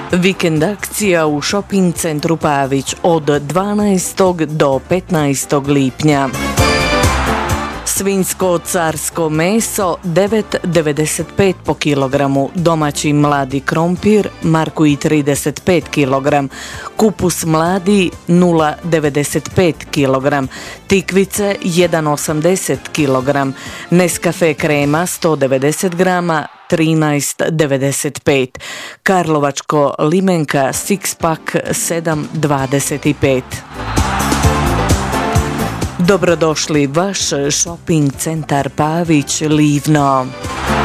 Vikend akcija u shopping centru Pavić od 12. do 15. lipnja. Svinjsko carsko meso 9,95 po kilogramu, domaći mladi krompir Markuji 35 kg, kupus mladi 0,95 kg, tikvice 1,80 kg, Nescafe krema 190 grama 13,95, karlovačko limenka six pack 7,25. Dobrodošli vaš shopping centar Pavić Livno.